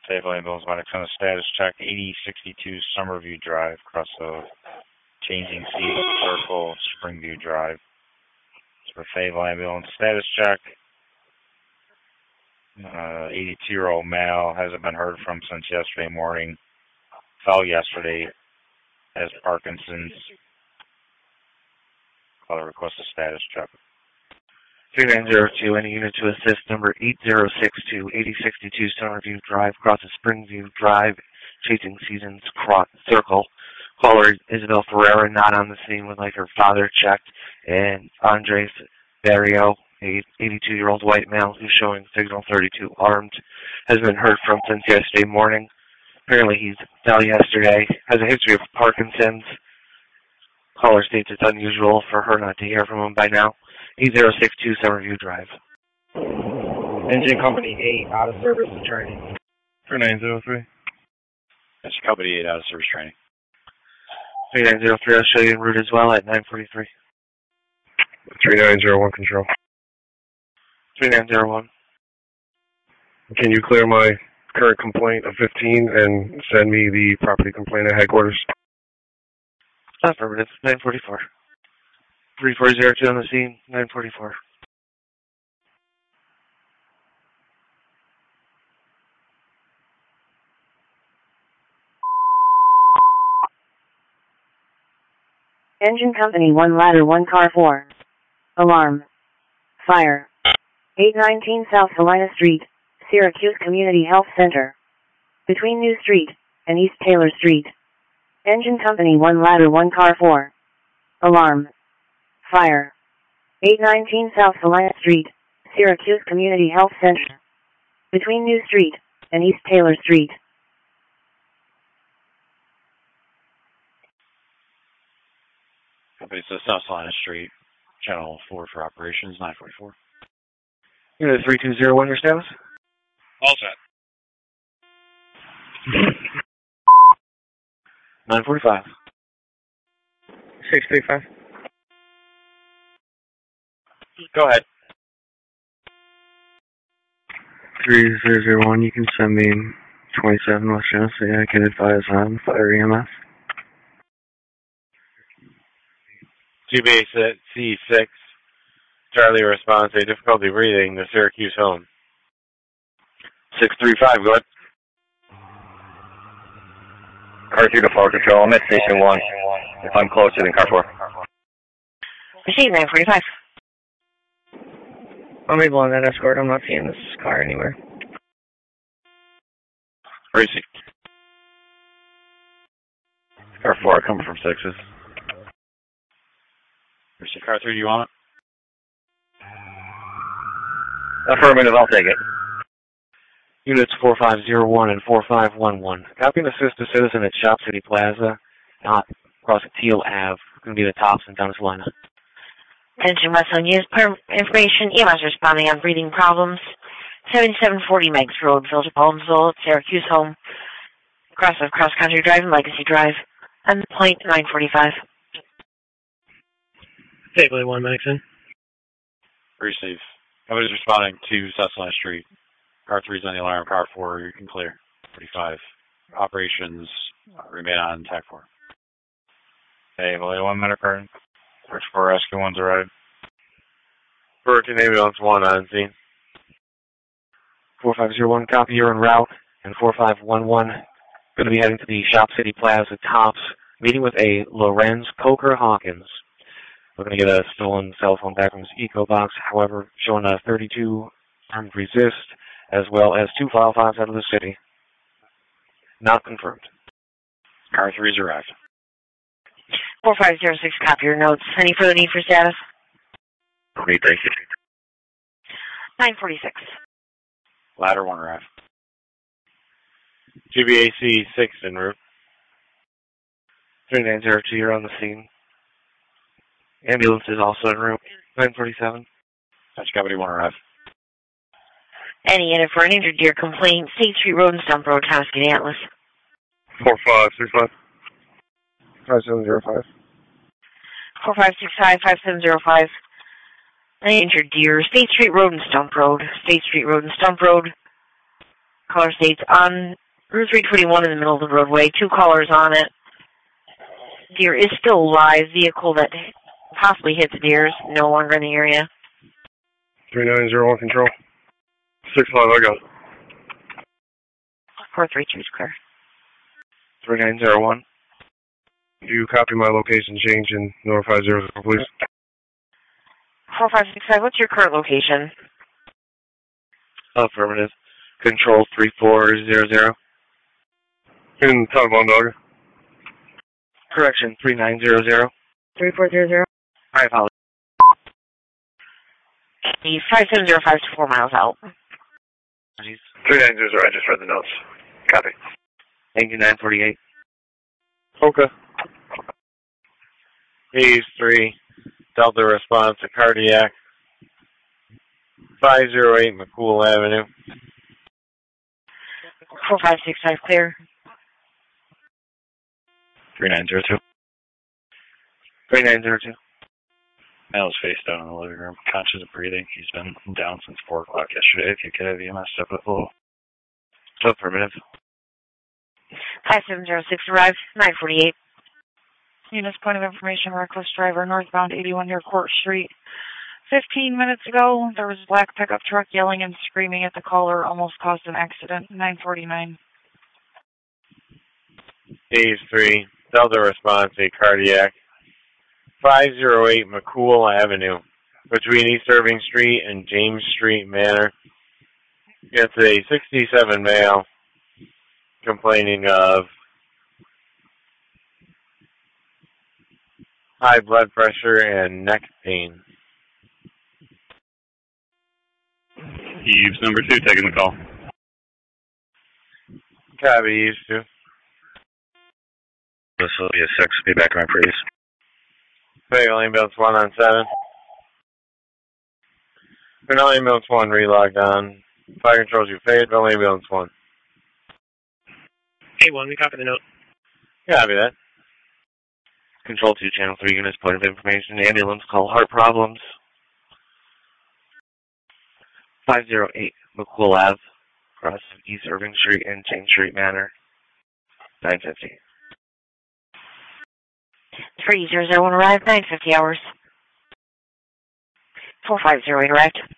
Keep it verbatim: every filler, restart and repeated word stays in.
Fayetteville Ambulance Medics on a status check, eighty sixty-two Summerview Drive, across the Changing Seas Circle, Springview Drive. For Fayetteville Ambulance status check. Uh, eighty-two-year-old male hasn't been heard from since yesterday morning. Fell yesterday, has Parkinson's. Call to request a status check. three nine zero two, any unit to assist, number eight zero six two, eighty sixty-two Summerview Drive, across the Springview Drive, Chasing Seasons Cross Circle. Caller Isabel Ferreira, not on the scene, would like her father checked, and Andres Barrio, a eighty-two-year-old white male who's showing signal thirty-two armed, has been heard from since yesterday morning. Apparently he's fell yesterday, has a history of Parkinson's. Caller states it's unusual for her not to hear from him by now. eight zero six two Summerview Drive. Engine Company eight, out of service training. three nine zero three. Engine Company eight, out of service training. three nine zero three, I'll show you en route as well at nine forty-three. three nine zero one control. three nine zero one. Can you clear my current complaint of fifteen and send me the property complaint at headquarters? Affirmative, nine forty-four. three four zero two on the scene, nine forty-four. Engine Company one, ladder one, car four. Alarm. Fire. eight nineteen South Helena Street, Syracuse Community Health Center. Between New Street and East Taylor Street. Engine Company one, ladder one, car four. Alarm. Fire. eight nineteen South Helena Street, Syracuse Community Health Center. Between New Street and East Taylor Street. Company says South Helena Street, Channel four for operations, nine forty-four. Unit three two zero one, your status? All set. nine forty-five. six three five. Go ahead. three zero zero one, you can send me twenty-seven West Genesee. I can advise on fire E M S. G B A C six, Charlie responds, a difficulty breathing, the Syracuse home. six three five, go ahead. Car two to four control, I'm at station one. If I'm closer than car four. Receive nine forty-five. I'm able on that escort. I'm not seeing this car anywhere. Racing. Car four, coming from sixes. Racing car three, do you want it? Affirmative, I'll take it. Units four five zero one and four five one one. Copy and assist a citizen at Shop City Plaza, not across Teal Avenue. Going to be the tops in Down Salina. Attention Westland News per information. E M S responding on breathing problems. seventy-seven forty Megs Road, Village of Palmsville, Syracuse home. Cross of Cross Country Drive and Legacy Drive. And point nine forty-five. Fayetteville one, Maxon. Receive. Nobody's responding to South Salina Street. Car three's on the alarm. Car four, you can clear. forty-five. Operations uh, remain on T A C four. Hey, Vallejo one, Medicare. Search for rescue one's arrived. Hurricane Ambulance one on scene. four five zero one, copy, you're en route. And four five one one, going to be heading to the Shop City Plaza tops, meeting with a Lorenz Coker Hawkins. We're going to get a stolen cell phone back from his Eco Box, however, showing a thirty-two armed resist, as well as two file fives out of the city. Not confirmed. Car three's arrived. four five zero six, copy your notes. Any further need for status? Great, thank you. nine forty-six. Ladder one arrived. G B A C six en route. three nine zero two, you're on the scene. Ambulance is also en route. nine forty-seven. Touch Company one arrived. Any unit for an injured deer complaint. State Street Road and Stump Road, Thomas Gate Atlas. four five six five. five seven zero five. four five six five, five seven zero five. Any injured deer. State Street Road and Stump Road. State Street Road and Stump Road. Caller states, on Route three twenty-one in the middle of the roadway, two callers on it. Deer is still alive. Vehicle that possibly hit the deer is no longer in the area. three nine zero one control. six five, I got it. four three two is clear. three nine zero one. Do you copy my location change and notify zero zero, please? four five six five, what's your current location? Affirmative. Control three four zero zero. In Taliban, dog. Correction, three nine zero zero. three four zero zero. I apologize. The five seven zero five is four miles out. three nine zero zero, I just read the notes. Copy. Engine nine forty-eight. Okay. Phase three, Delta response to cardiac. five oh eight McCool Avenue. four five six five clear. three nine zero two. three nine zero two. Male's face down in the living room, conscious of breathing. He's been down since four o'clock yesterday. If you could have E M S step up below. Affirmative. five seven zero six arrived, nine forty-eight. Units point of information, reckless driver, northbound eighty-one near Court Street. Fifteen minutes ago, there was a black pickup truck yelling and screaming at the caller, almost caused an accident. nine forty-nine. Phase three, Delta response to cardiac. five oh eight McCool Avenue, between East Irving Street and James Street Manor. It's a sixty-seven male complaining of high blood pressure and neck pain. Eves number two taking the call. Copy, Eves two. This will be a six. Be back in my previous. Fayetteville Ambulance one on seven. Fayetteville Ambulance one relogged on. Fire controls you. Fayetteville Ambulance one. A one, we copy the note. Copy that. Control two, channel three units, point of information, ambulance call, heart problems. five oh eight McCool Ave, across East Irving Street and James Street Manor. nine fifty. three zero zero one arrived, nine fifty hours. four five zero eight arrived.